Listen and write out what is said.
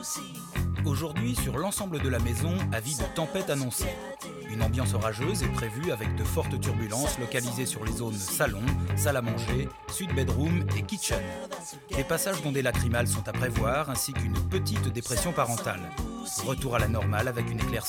Aujourd'hui, sur l'ensemble de la maison, avis de tempête annoncée. Une ambiance orageuse est prévue avec de fortes turbulences localisées sur les zones salon, salle à manger, suite bedroom et kitchen. Des passages d'ondées lacrymales sont à prévoir ainsi qu'une petite dépression parentale. Retour à la normale avec une éclaircie